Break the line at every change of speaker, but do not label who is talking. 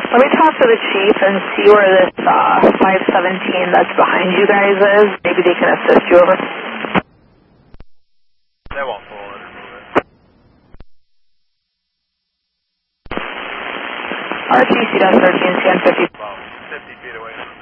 Let me talk to the chief and see where this 517 that's behind you guys is. Maybe they can assist you over.
They won't pull it or move it.
RTC does 13 scan 50.
About 50 feet away from